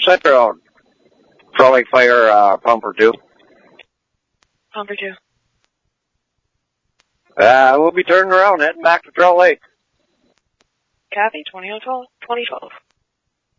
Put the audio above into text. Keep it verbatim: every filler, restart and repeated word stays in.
Central. Troll Lake Fire, uh, Pumper two. Pumper two. Uh, we'll be turning around, heading back to Troll Lake. Copy, twenty oh twelve, twenty twelve.